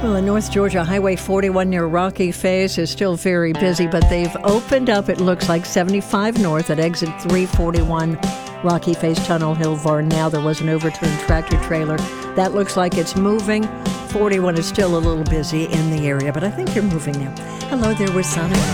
Well, in North Georgia, Highway 41 near Rocky Face is still very busy, but they've opened up, it looks like, 75 north at exit 341, Rocky Face, Tunnel Hill, Varnell. There was an overturned tractor trailer. That looks like it's moving. 41 is still a little busy in the area, but I think you're moving now. Hello, there was Sonic.